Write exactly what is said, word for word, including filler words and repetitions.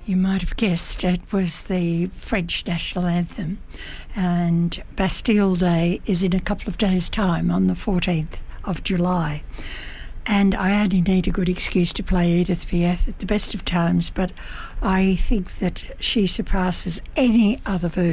You might have guessed it was the French national anthem, and Bastille Day is in a couple of days' time on the fourteenth of July. And I only need a good excuse to play Edith Piaf at the best of times, but I think that she surpasses any other version